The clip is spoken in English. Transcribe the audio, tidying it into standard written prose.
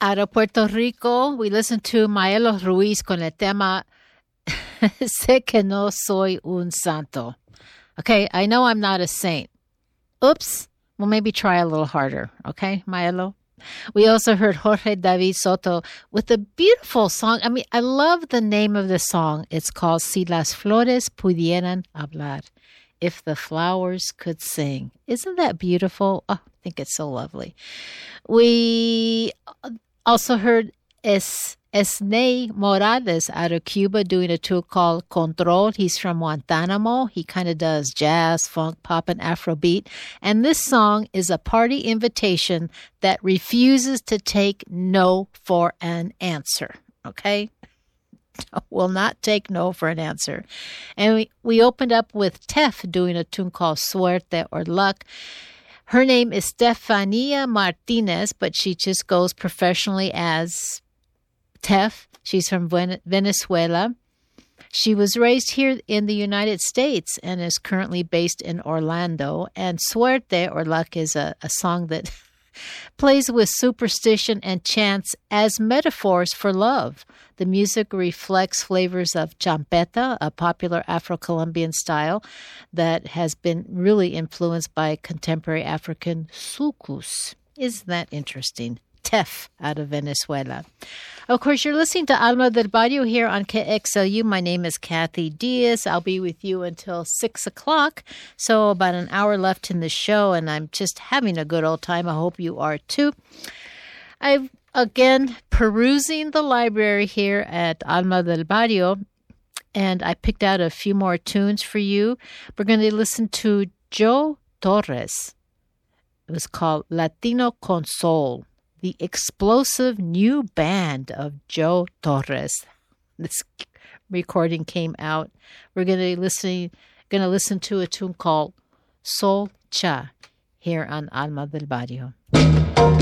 Out of Puerto Rico, we listened to Maelo Ruiz con el tema Sé que no soy un santo. Okay, I know I'm not a saint. Oops. Well, maybe try a little harder. Okay, Maelo? We also heard Jorge David Soto with a beautiful song. I mean, I love the name of the song. It's called Si las flores pudieran hablar. If the flowers could sing. Isn't that beautiful? Oh, I think it's so lovely. We also heard Esney Morales out of Cuba doing a tour called Control. He's from Guantanamo. He kind of does jazz, funk, pop, and Afrobeat. And this song is a party invitation that refuses to take no for an answer. Okay? Will not take no for an answer. And we opened up with Tef doing a tune called Suerte or Luck. Her name is Stefania Martinez, but she just goes professionally as Tef. She's from Venezuela. She was raised here in the United States and is currently based in Orlando. And Suerte or Luck is a song that plays with superstition and chants as metaphors for love. The music reflects flavors of champeta, a popular Afro-Colombian style that has been really influenced by contemporary African soukous. Isn't that interesting? Tef out of Venezuela. Of course, you're listening to Alma del Barrio here on KXLU. My name is Kathy Diaz. I'll be with you until 6 o'clock, so about an hour left in the show, and I'm just having a good old time. I hope you are too. I've, again, perusing the library here at Alma del Barrio, and I picked out a few more tunes for you. We're going to listen to Joe Torres. It was called Latino con Soul. The explosive new band of Joe Torres. This recording came out. We're going to listen to a tune called Sol Cha here on Alma del Barrio.